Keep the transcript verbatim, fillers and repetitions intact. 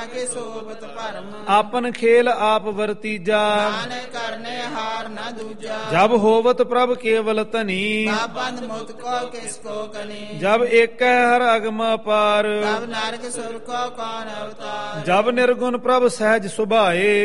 ਕੇ ਸੋਭਤ ਭਰਮ। ਆਪਨ ਖੇਲ ਆਪ ਵਰਤੀਜਾ, ਨਾਨਕ ਕਰਨੇ ਹਾਰ ਨਾ ਦੂਜਾ। ਜਬ ਹੋਵਤ ਪ੍ਰਭ ਕੇਵਲ ਧਨੀ, ਬੰਦ ਮੁਤ ਕੋ ਕਿਸ ਕੋ ਕਨੀ। ਜਬ ਏਕੈ ਹਰ ਅਗਮ ਅਪਾਰ, ਤਬ ਨਰਕ ਸੁਰ ਕੋ ਕੌਣ ਅਵਤਾਰ। ਜਬ ਨਿਰਗੁਣ ਪ੍ਰਭ ਸਹਿਜ ਸੁਭਾਏ,